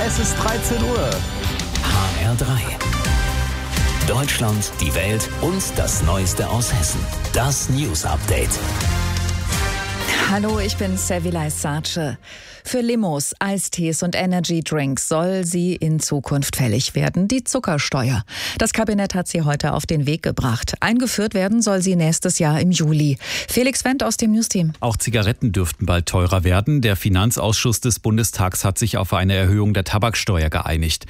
Es ist 13 Uhr. HR3. Deutschland, die Welt und das Neueste aus Hessen. Das News Update. Hallo, ich bin Sevilay Sace. Für Limos, Eistees und Energy Drinks soll sie in Zukunft fällig werden, die Zuckersteuer. Das Kabinett hat sie heute auf den Weg gebracht. Eingeführt werden soll sie nächstes Jahr im Juli. Felix Wendt aus dem Newsteam. Auch Zigaretten dürften bald teurer werden. Der Finanzausschuss des Bundestags hat sich auf eine Erhöhung der Tabaksteuer geeinigt.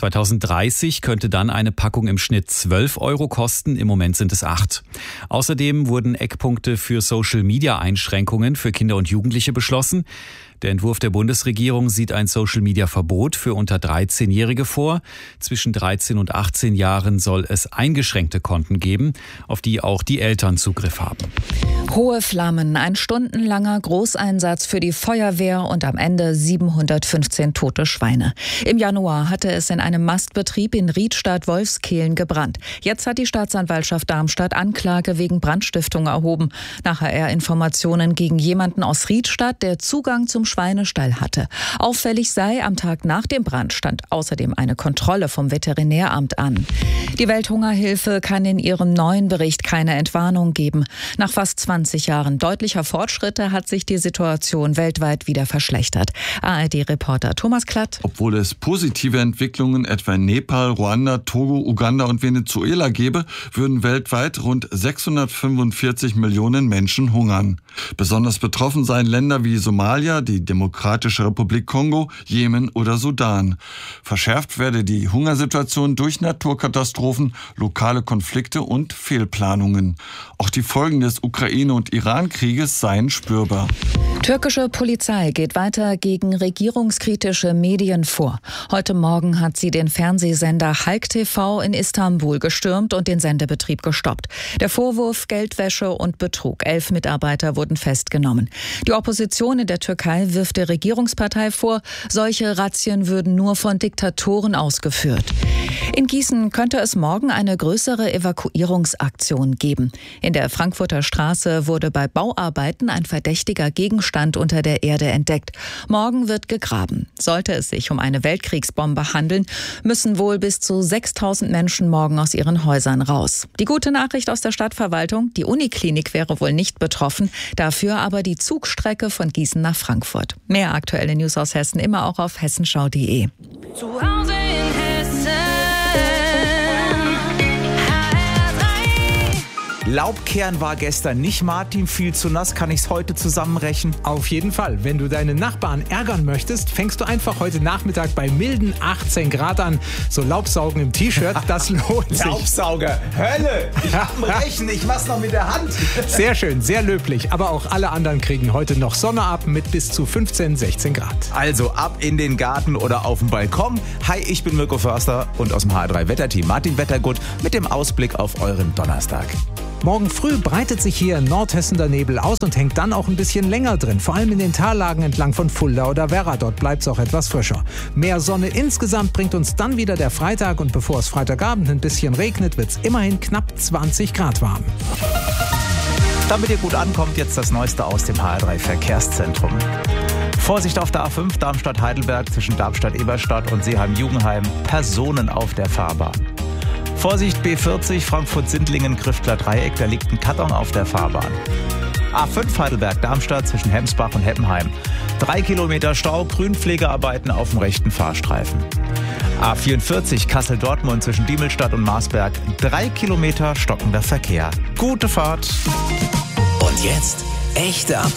2030 könnte dann eine Packung im Schnitt 12 € kosten. Im Moment sind es 8. Außerdem wurden Eckpunkte für Social-Media-Einschränkungen für Kinder und Jugendliche beschlossen. Der Entwurf der Bundesregierung sieht ein Social-Media-Verbot für unter 13-Jährige vor. Zwischen 13 und 18 Jahren soll es eingeschränkte Konten geben, auf die auch die Eltern Zugriff haben. Hohe Flammen, ein stundenlanger Großeinsatz für die Feuerwehr und am Ende 715 tote Schweine. Im Januar hatte es in einem Mastbetrieb in Riedstadt-Wolfskehlen gebrannt. Jetzt hat die Staatsanwaltschaft Darmstadt Anklage wegen Brandstiftung erhoben. Nach HR-Informationen gegen jemanden aus Riedstadt, der Zugang zum Schweinestall hatte. Auffällig sei, am Tag nach dem Brand stand außerdem eine Kontrolle vom Veterinäramt an. Die Welthungerhilfe kann in ihrem neuen Bericht keine Entwarnung geben. Nach fast 20 Jahren deutlicher Fortschritte hat sich die Situation weltweit wieder verschlechtert. ARD-Reporter Thomas Klatt. Obwohl es positive Entwicklungen etwa in Nepal, Ruanda, Togo, Uganda und Venezuela gäbe, würden weltweit rund 645 Millionen Menschen hungern. Besonders betroffen seien Länder wie Somalia, die Demokratische Republik Kongo, Jemen oder Sudan. Verschärft werde die Hungersituation durch Naturkatastrophen, lokale Konflikte und Fehlplanungen. Auch die Folgen des Ukraine- und Iran-Krieges seien spürbar. Türkische Polizei geht weiter gegen regierungskritische Medien vor. Heute Morgen hat sie den Fernsehsender Halk TV in Istanbul gestürmt und den Sendebetrieb gestoppt. Der Vorwurf Geldwäsche und Betrug. 11 Mitarbeiter wurden festgenommen. Die Opposition in der Türkei wirft der Regierungspartei vor, solche Razzien würden nur von Diktatoren ausgeführt. In Gießen könnte es morgen eine größere Evakuierungsaktion geben. In der Frankfurter Straße wurde bei Bauarbeiten ein verdächtiger Gegenstand unter der Erde entdeckt. Morgen wird gegraben. Sollte es sich um eine Weltkriegsbombe handeln, müssen wohl bis zu 6.000 Menschen morgen aus ihren Häusern raus. Die gute Nachricht aus der Stadtverwaltung: Die Uniklinik wäre wohl nicht betroffen, dafür aber die Zugstrecke von Gießen nach Frankfurt. Mehr aktuelle News aus Hessen immer auch auf hessenschau.de. Zu Hause in Hessen. Laubkehren war gestern nicht, Martin. Viel zu nass. Kann ich es heute zusammenrechnen? Auf jeden Fall. Wenn du deine Nachbarn ärgern möchtest, fängst du einfach heute Nachmittag bei milden 18 Grad an. So Laubsaugen im T-Shirt, das lohnt sich. Laubsauger, Hölle! Ich hab einen Rechen, ich mach's noch mit der Hand. Sehr schön, sehr löblich. Aber auch alle anderen kriegen heute noch Sonne ab mit bis zu 15, 16 Grad. Also ab in den Garten oder auf den Balkon. Hi, ich bin Mirko Förster und aus dem HR3 Wetterteam Martin Wettergut mit dem Ausblick auf euren Donnerstag. Morgen früh breitet sich hier in Nordhessen der Nebel aus und hängt dann auch ein bisschen länger drin. Vor allem in den Tallagen entlang von Fulda oder Werra. Dort bleibt es auch etwas frischer. Mehr Sonne insgesamt bringt uns dann wieder der Freitag. Und bevor es Freitagabend ein bisschen regnet, wird es immerhin knapp 20 Grad warm. Damit ihr gut ankommt, jetzt das Neueste aus dem HR3 Verkehrszentrum. Vorsicht auf der A5 Darmstadt-Heidelberg zwischen Darmstadt-Eberstadt und Seeheim-Jugenheim. Personen auf der Fahrbahn. Vorsicht B40 Frankfurt-Sindlingen-Krüftler-Dreieck, da liegt ein Karton auf der Fahrbahn. A5 Heidelberg-Darmstadt zwischen Hemsbach und Heppenheim. 3 Kilometer Stau, Grünpflegearbeiten auf dem rechten Fahrstreifen. A44 Kassel-Dortmund zwischen Diemelstadt und Marsberg. 3 Kilometer stockender Verkehr. Gute Fahrt! Und jetzt echte Updates.